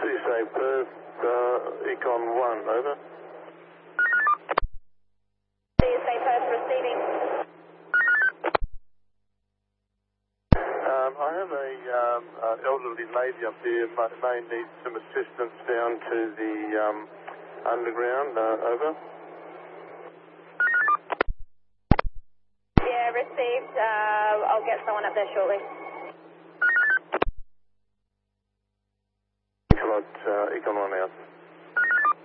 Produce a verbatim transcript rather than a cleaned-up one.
Seaside Perth, uh, Econ one, over. Seaside Perth receiving. Um, I have a um, uh, elderly lady up there, may, may need some assistance down to the um, underground, uh, over. Yeah, received. Uh, I'll get someone up there shortly. Econ, uh, Econ one out.